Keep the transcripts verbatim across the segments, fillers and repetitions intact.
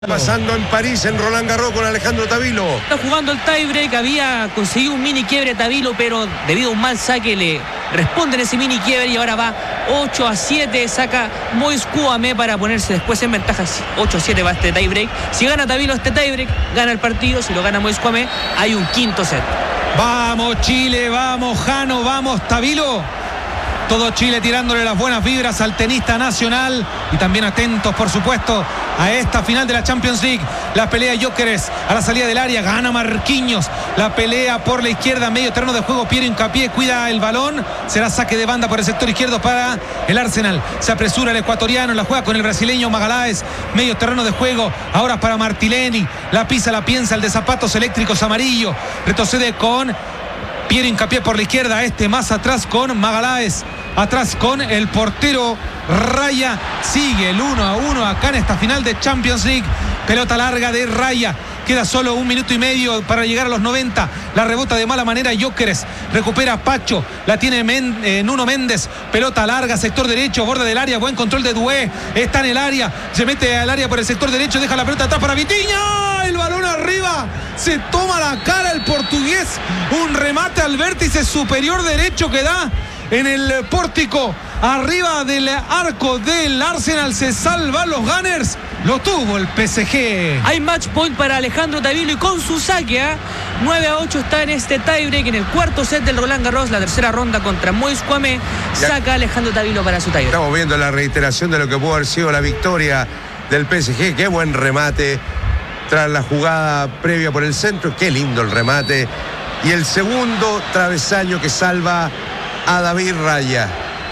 Pasando en París, en Roland Garros con Alejandro Tavilo. Está jugando el tiebreak, había conseguido un mini quiebre Tavilo, pero debido a un mal saque le responden ese mini quiebre y ahora va ocho a siete, saca Moise Kouame para ponerse después en ventaja. ocho a siete va este tiebreak. Si gana Tavilo este tiebreak, gana el partido. Si lo gana Moise Kouame, hay un quinto set. Vamos Chile, vamos Jano, vamos Tavilo. Todo Chile tirándole las buenas vibras al tenista nacional y también atentos, por supuesto, a esta final de la Champions League. La pelea Gyökeres a la salida del área, gana Marquinhos. La pelea por la izquierda, medio terreno de juego, Piero Hincapié cuida el balón. Será saque de banda por el sector izquierdo para el Arsenal. Se apresura el ecuatoriano, la juega con el brasileño Magalhães. Medio terreno de juego, ahora para Martileni. La pisa, la piensa, el de zapatos eléctricos amarillo. Retrocede con Piero Hincapié por la izquierda, este más atrás con Magalhães. Atrás con el portero Raya. Sigue el uno a uno acá en esta final de Champions League. Pelota larga de Raya. Queda solo un minuto y medio para llegar a los noventa. La rebota de mala manera Gyökeres. Recupera Pacho. La tiene Men, eh, Nuno Méndez. Pelota larga, sector derecho, borde del área. Buen control de Doué. Está en el área. Se mete al área por el sector derecho. Deja la pelota atrás para Vitinha. El balón arriba. Se toma la cara el portugués. Un remate al vértice superior derecho que da en el pórtico, arriba del arco del Arsenal. Se salvan los Gunners. Lo tuvo el P S G. Hay match point para Alejandro Tavilo y con su saque, ¿eh? nueve a ocho está en este tiebreak, en el cuarto set del Roland Garros, la tercera ronda contra Moise Kouame. Saca Alejandro Tavilo para su tiebreak. Estamos viendo la reiteración de lo que pudo haber sido la victoria del P S G. Qué buen remate tras la jugada previa por el centro. Qué lindo el remate. Y el segundo travesaño que salva a David Raya.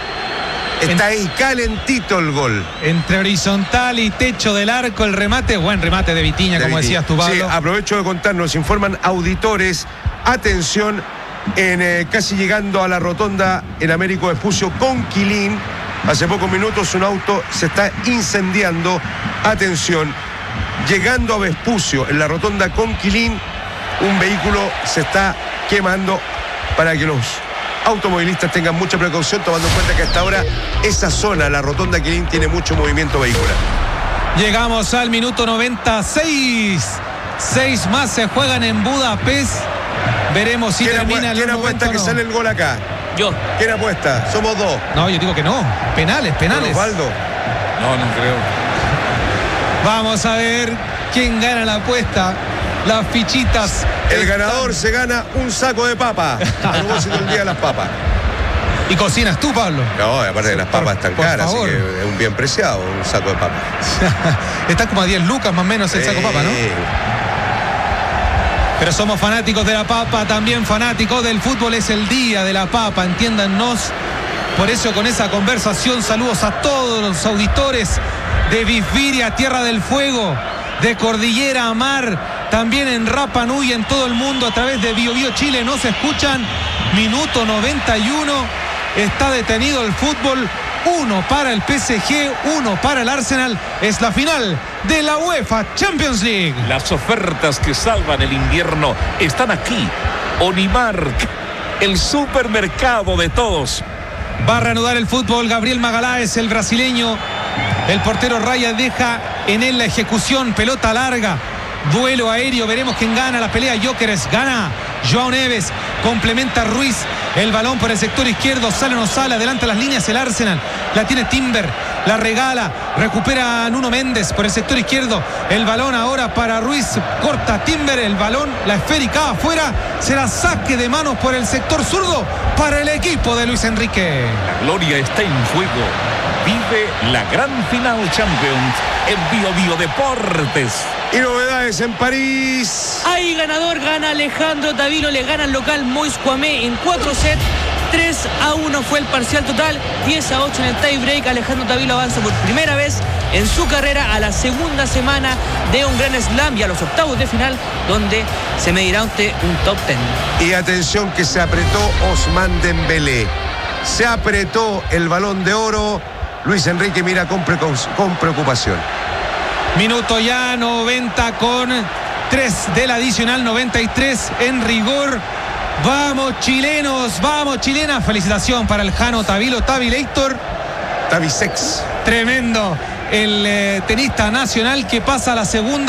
Está ahí calentito el gol. Entre horizontal y techo del arco el remate. Buen remate de Vitinha, de como Vitinha. Decías tú, Pablo. Sí, aprovecho de contar, nos informan auditores. Atención, en eh, casi llegando a la rotonda en Américo Vespucio con Quilín. Hace pocos minutos un auto se está incendiando. Atención, llegando a Vespucio en la rotonda con Quilín, un vehículo se está quemando, para que los automovilistas tengan mucha precaución, tomando en cuenta que hasta ahora esa zona, la rotonda Quilín, tiene mucho movimiento vehicular. Llegamos al minuto noventa y seis. Seis más se juegan en Budapest. Veremos si termina el ¿Quién apuesta que no sale el gol acá? Yo. ¿Quién apuesta? Somos dos. No, yo digo que no. Penales, penales. Osvaldo. No, no creo. Vamos a ver quién gana la apuesta. Las fichitas. El están... ganador se gana un saco de papa. A propósito del día de las papas. ¿Y cocinas tú, Pablo? No, aparte de las papas están caras, así que es un bien preciado un saco de papas. Está como a diez lucas más o menos el saco de papa, ¿no? Pero somos fanáticos de la papa, también fanáticos del fútbol. Es el día de la papa, entiéndannos. Por eso con esa conversación, saludos a todos los auditores de Bisbiria, Tierra del Fuego, de Cordillera a Mar, también en Rapa Nui, en todo el mundo, a través de Bio Bio Chile. Nos escuchan. Minuto noventa y uno. Está detenido el fútbol. Uno para el P S G, uno para el Arsenal. Es la final de la UEFA Champions League. Las ofertas que salvan el invierno están aquí. Onimark, el supermercado de todos. Va a reanudar el fútbol Gabriel Magalhães, el brasileño. El portero Raya deja en él la ejecución. Pelota larga, duelo aéreo. Veremos quién gana la pelea. Gyökeres gana. João Neves complementa a Ruiz. El balón por el sector izquierdo. Sale o no sale. Adelanta las líneas el Arsenal. La tiene Timber. La regala. Recupera a Nuno Méndez por el sector izquierdo. El balón ahora para Ruiz. Corta Timber. El balón, la esférica afuera. Será saque de manos por el sector zurdo para el equipo de Luis Enrique. La gloria está en juego. Vive la gran final Champions en Bio Bio Deportes. Y novedades en París. Hay ganador, gana Alejandro Tavilo, le gana el local Moise Kouame en cuatro sets. tres a uno fue el parcial total, diez a ocho en el tiebreak. Alejandro Tavilo avanza por primera vez en su carrera a la segunda semana de un Grand Slam y a los octavos de final, donde se medirá ante un top ten. Y atención que se apretó Ousmane Dembélé. Se apretó el Balón de Oro. Luis Enrique mira con, pre con preocupación. Minuto ya noventa con tres del adicional, noventa y tres en rigor. Vamos chilenos, vamos chilenas. Felicitación para el Jano Tavilo, Tavilator. Tavisex. Tremendo el eh, tenista nacional que pasa a la segunda